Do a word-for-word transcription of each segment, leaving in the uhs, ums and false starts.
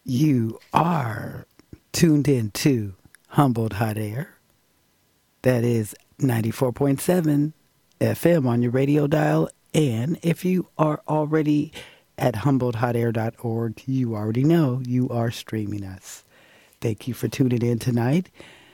You are tuned in to Humboldt Hot Air. That is ninety-four point seven F M on your radio dial. And if you are already at humboldt hot air dot org, you already know you are streaming us. Thank you for tuning in tonight.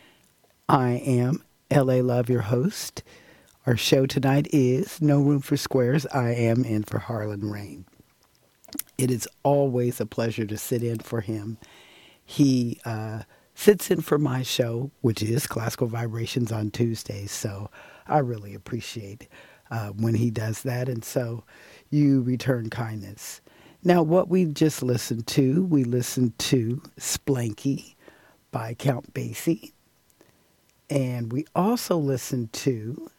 I am L A Love, your host. Our show tonight is No Room for Squares. I am in for Harlan Rain. It is always a pleasure to sit in for him. He uh, sits in for my show, which is Classical Vibrations on Tuesdays. So I really appreciate uh, when he does that. And so you return kindness. Now, what we just listened to, we listened to Splanky by Count Basie. And we also listened to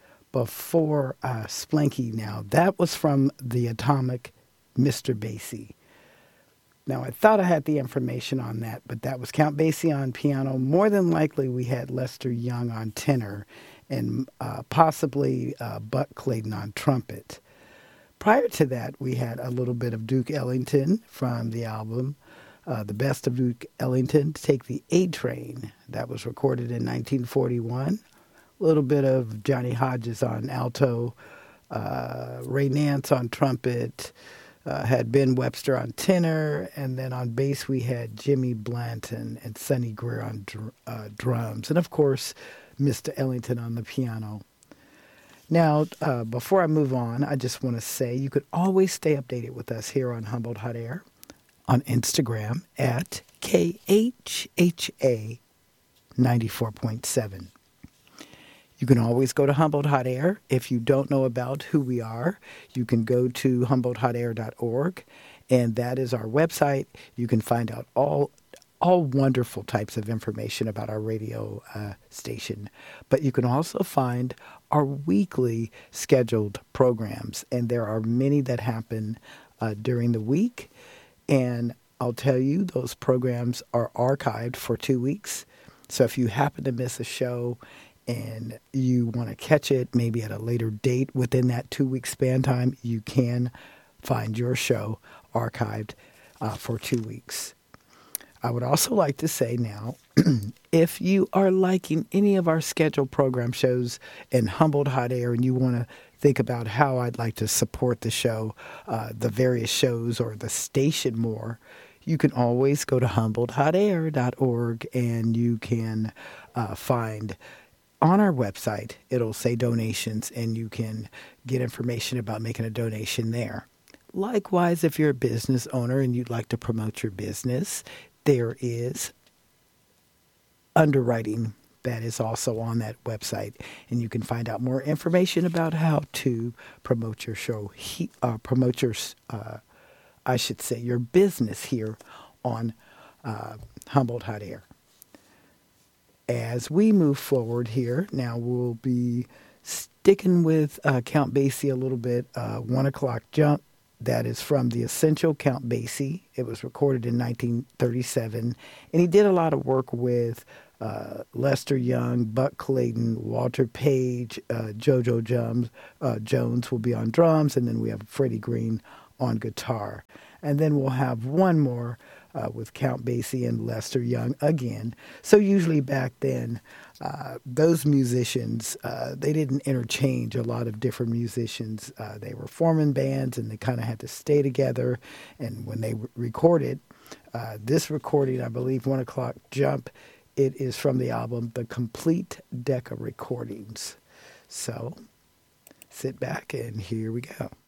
Before uh, Splanky. Now, that was from the Atomic Mister Basie. Now, I thought I had the information on that, but that was Count Basie on piano. More than likely, we had Lester Young on tenor and uh, possibly uh, Buck Clayton on trumpet. Prior to that, we had a little bit of Duke Ellington from the album uh, The Best of Duke Ellington, Take the A Train. That was recorded in nineteen forty-one. A little bit of Johnny Hodges on alto, uh, Ray Nance on trumpet, Uh, had Ben Webster on tenor, and then on bass we had Jimmy Blanton and Sonny Greer on dr- uh, drums, and of course Mister Ellington on the piano. Now, uh, before I move on, I just want to say you could always stay updated with us here on Humboldt Hot Air on Instagram at K H H A ninety-four point seven. You can always go to Humboldt Hot Air. If you don't know about who we are, you can go to humboldt hot air dot org, and that is our website. You can find out all all wonderful types of information about our radio uh, station. But you can also find our weekly scheduled programs, and there are many that happen uh, during the week. And I'll tell you, those programs are archived for two weeks. So if you happen to miss a show and you want to catch it maybe at a later date within that two-week span time, you can find your show archived uh, for two weeks. I would also like to say now, if you are liking any of our scheduled program shows in Humboldt Hot Air and you want to think about how I'd like to support the show, uh, the various shows or the station more, you can always go to humboldt hot air dot org and you can uh, find on our website, it'll say donations, and you can get information about making a donation there. Likewise, if you're a business owner and you'd like to promote your business, there is underwriting that is also on that website, and you can find out more information about how to promote your show, he, uh, promote your, uh, I should say, your business here on uh, Humboldt Hot Air. As we move forward here, now we'll be sticking with uh, Count Basie a little bit. Uh, One O'Clock Jump, that is from the Essential Count Basie. It was recorded in nineteen thirty-seven, and he did a lot of work with uh, Lester Young, Buck Clayton, Walter Page, uh, JoJo Jones, uh, Jones will be on drums, and then we have Freddie Green on guitar. And then we'll have one more Uh, with Count Basie and Lester Young again. So usually back then, uh, those musicians, uh, they didn't interchange a lot of different musicians. Uh, they were forming bands and they kind of had to stay together. And when they re- recorded, uh, this recording, I believe, One O'Clock Jump, it is from the album The Complete Decca Recordings. So sit back and here we go.